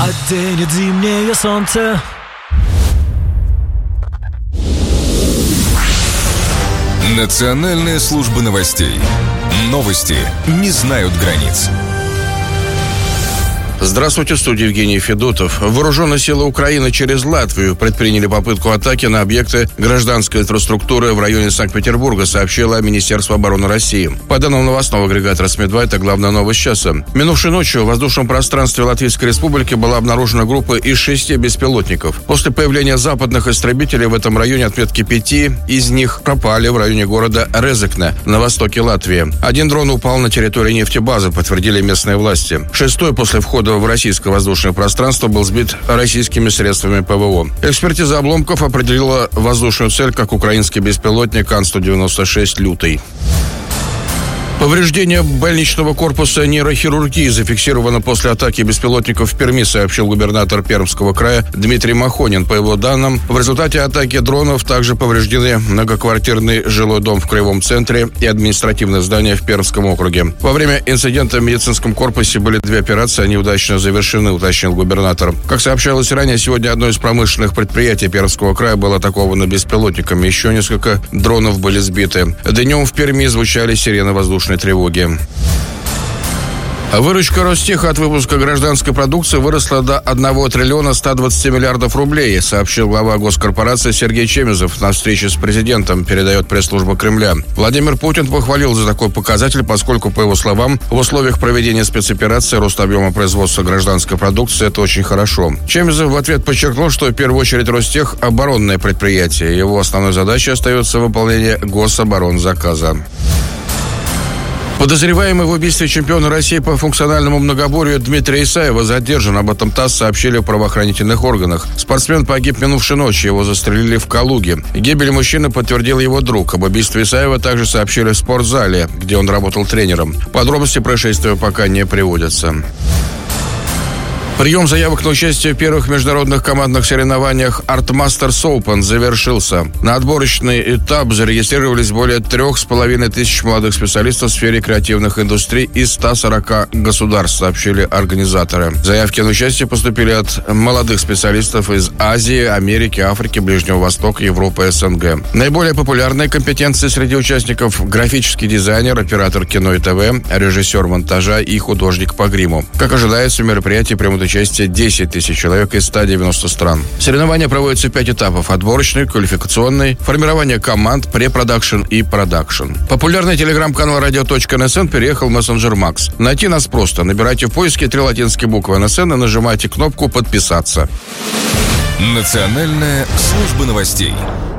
Оденет зимнее солнце. Национальная служба новостей. Новости не знают границ. Здравствуйте, в студии Евгений Федотов. Вооруженные силы Украины через Латвию предприняли попытку атаки на объекты гражданской инфраструктуры в районе Санкт-Петербурга, сообщило Министерство обороны России. По данным новостного агрегатора СМИ-2, это главная новость часа. Минувшей ночью в воздушном пространстве Латвийской Республики была обнаружена группа из 6 беспилотников. После появления западных истребителей в этом районе отметки 5 из них пропали в районе города Резекне на востоке Латвии. Один дрон упал на территории нефтебазы, подтвердили местные власти. 6-й после входа в российское воздушное пространство был сбит российскими средствами ПВО. Экспертиза обломков определила воздушную цель как украинский беспилотник Ан-196 «Лютый». Повреждение больничного корпуса нейрохирургии зафиксировано после атаки беспилотников в Перми, сообщил губернатор Пермского края Дмитрий Махонин. По его данным, в результате атаки дронов также повреждены многоквартирный жилой дом в Краевом центре и административное здание в Пермском округе. Во время инцидента в медицинском корпусе были 2 операции, они удачно завершены, уточнил губернатор. Как сообщалось ранее, сегодня одно из промышленных предприятий Пермского края было атаковано беспилотниками. Еще несколько дронов были сбиты. Днем в Перми звучали сирены воздушной тревоги. Выручка Ростеха от выпуска гражданской продукции выросла до 1 триллиона 120 миллиардов рублей, сообщил глава госкорпорации Сергей Чемезов на встрече с президентом, передает пресс-служба Кремля. Владимир Путин похвалил за такой показатель, поскольку, по его словам, в условиях проведения спецоперации рост объема производства гражданской продукции – это очень хорошо. Чемезов в ответ подчеркнул, что в первую очередь Ростех – оборонное предприятие. Его основной задачей остается выполнение гособоронзаказа. Подозреваемый в убийстве чемпиона России по функциональному многоборью Дмитрия Исаева задержан. Об этом ТАСС сообщили в правоохранительных органах. Спортсмен погиб минувшей ночью. Его застрелили в Калуге. Гибель мужчины подтвердил его друг. Об убийстве Исаева также сообщили в спортзале, где он работал тренером. Подробности происшествия пока не приводятся. Прием заявок на участие в первых международных командных соревнованиях Art Masters Open завершился. На отборочный этап зарегистрировались более 3500 молодых специалистов в сфере креативных индустрий из 140 государств, сообщили организаторы. Заявки на участие поступили от молодых специалистов из Азии, Америки, Африки, Ближнего Востока, Европы и СНГ. Наиболее популярные компетенции среди участников – графический дизайнер, оператор кино и ТВ, режиссер монтажа и художник по гриму. Как ожидается, в мероприятии примут участие 10 тысяч человек из 190 стран. Соревнования проводятся в 5 этапов: отборочный, квалификационный, формирование команд, препродакшн и продакшн. Популярный телеграм-канал radio.nsn переехал в мессенджер Макс. Найти нас просто. Набирайте в поиске 3 латинские буквы НСН и нажимайте кнопку «Подписаться». Национальная служба новостей.